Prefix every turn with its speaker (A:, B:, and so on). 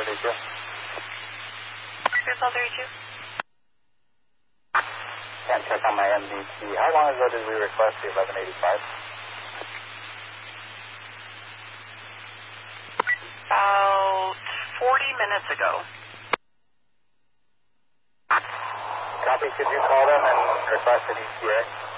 A: 32.
B: Here's all 32.
A: Can't check on my MDT. How long ago did we request the 1185?
B: About 40 minutes ago.
A: Copy. Could you call them and request an ETA?